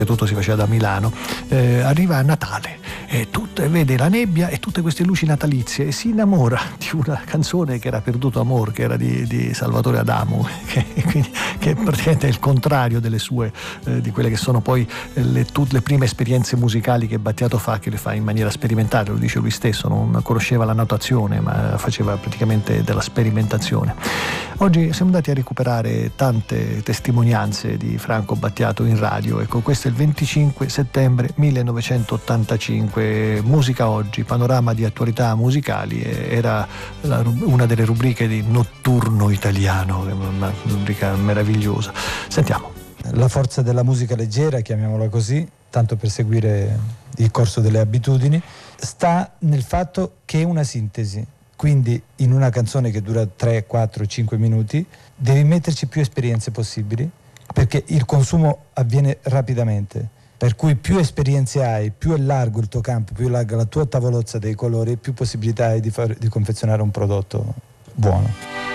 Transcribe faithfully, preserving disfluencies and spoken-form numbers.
tutto si faceva da Milano, eh, arriva a Natale e tut, vede la nebbia e tutte queste luci natalizie e si innamora di una canzone che era Perduto Amor, che era di, di Salvatore Adamo, che, quindi, che praticamente è il contrario delle sue, eh, di quelle che sono poi le, tutte le prime esperienze musicali che Battiato fa, che le fa in maniera sperimentale, lo dice lui stesso, non conosceva la notazione ma faceva praticamente della sperimentazione. Oggi siamo andati a recuperare tante testimonianze di Franco Battiato in radio. Ecco, questo è il venticinque settembre millenovecentottantacinque. Musica Oggi, panorama di attualità musicali, era la, una delle rubriche di Notturno Italiano, una rubrica meravigliosa. Sentiamo. La forza della musica leggera, chiamiamola così, tanto per seguire il corso delle abitudini, sta nel fatto che è una sintesi. Quindi in una canzone che dura tre, quattro, cinque minuti devi metterci più esperienze possibili, perché il consumo avviene rapidamente, per cui più esperienze hai, più è largo il tuo campo, più è larga la tua tavolozza dei colori, più possibilità hai di, far, di confezionare un prodotto buono.